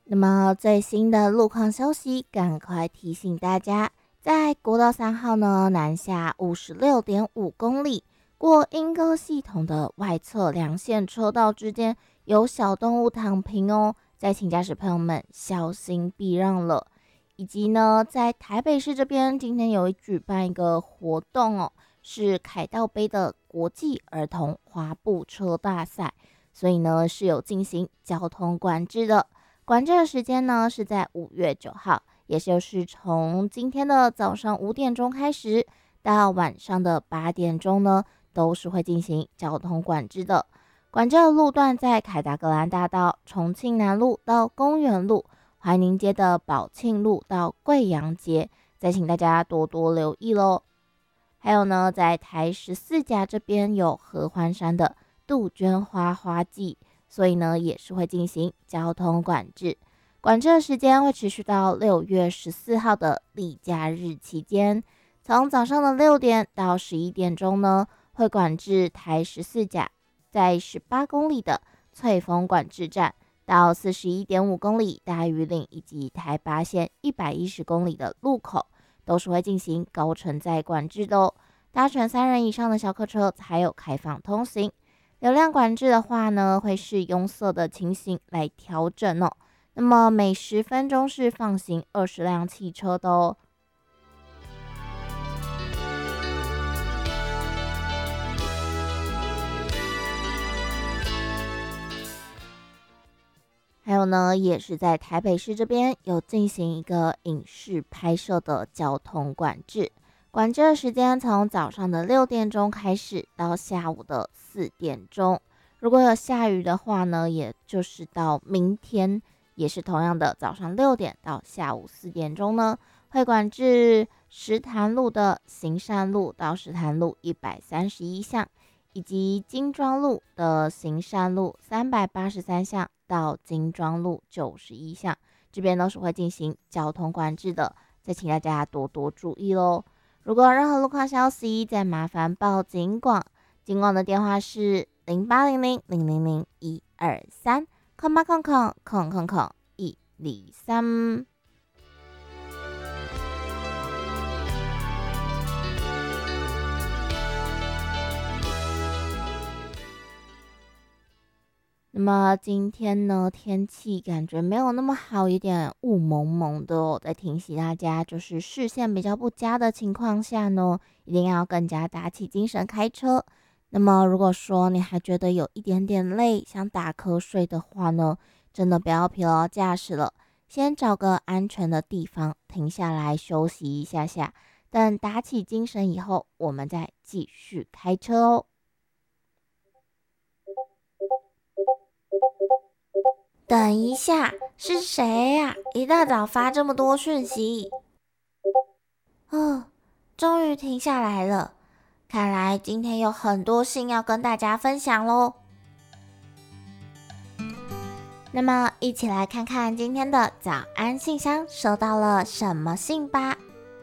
那么最新的路况消息，赶快提醒大家，在国道3号呢南下56.5公里，过莺歌系统的外侧两线车道之间有小动物躺平哦，再请驾驶朋友们小心避让了。以及呢，在台北市这边，今天有举办一个活动哦，是凯道杯的国际儿童滑步车大赛，所以呢是有进行交通管制的。管制的时间呢是在5月9号，也就是从今天的早上5点钟开始，到晚上的8点钟呢，都是会进行交通管制的。管制的路段在凯达格兰大道、重庆南路到公园路、怀宁街的宝庆路到贵阳街，再请大家多多留意咯。还有呢，在台14甲这边有合欢山的杜鹃花花季，所以呢也是会进行交通管制。管制的时间会持续到6月14号的例假日期间，从早上的6点到11点钟呢，会管制台14甲在18公里的翠峰管制站，到41.5公里大屿岭以及台八线110公里的路口，都是会进行高承载管制的哦。搭乘3人以上的小客车才有开放通行。流量管制的话呢，会是拥塞的情形来调整哦。那么每10分钟是放行20辆汽车的哦。还有呢，也是在台北市这边有进行一个影视拍摄的交通管制。管制的时间从早上的6点钟开始，到下午的4点钟。如果有下雨的话呢，也就是到明天，也是同样的早上6点到下午4点钟呢，会管制石潭路的行善路到石潭路131巷，以及金庄路的行善路383巷到金庄路91巷，这边都是会进行交通管制的，再请大家多多注意咯。如果有任何路况消息，再麻烦报警广，警广的电话是0800000123，空八空空空空空123。那么今天呢，天气感觉没有那么好，有点雾蒙蒙的哦。再提醒大家，就是视线比较不佳的情况下呢，一定要更加打起精神开车。那么如果说你还觉得有一点点累，想打瞌睡的话呢，真的不要疲劳驾驶了，先找个安全的地方停下来休息一下下，等打起精神以后，我们再继续开车哦。等一下，是谁呀？一大早发这么多讯息。终于停下来了，看来今天有很多信要跟大家分享咯。那么一起来看看今天的早安信箱收到了什么信吧。